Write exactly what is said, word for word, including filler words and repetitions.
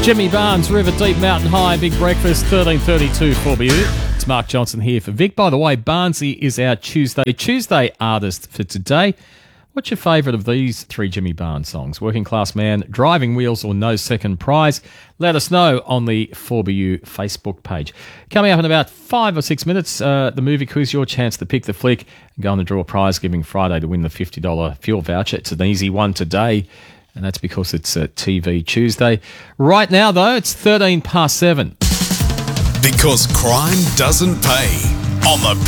Jimmy Barnes, River Deep, Mountain High, Big Breakfast, thirteen thirty-two for you. It's Mark Johnson here for Vic. By the way, Barnesy is our Tuesday Tuesday artist for today. What's your favourite of these three Jimmy Barnes songs? Working Class Man, Driving Wheels, or No Second Prize? Let us know on the four B U Facebook page. Coming up in about five or six minutes, uh, the movie quiz, your chance to pick the flick and go on the draw prize giving Friday to win the fifty dollars fuel voucher. It's an easy one today, and that's because it's a T V Tuesday. Right now, though, it's thirteen past seven. Because crime doesn't pay on the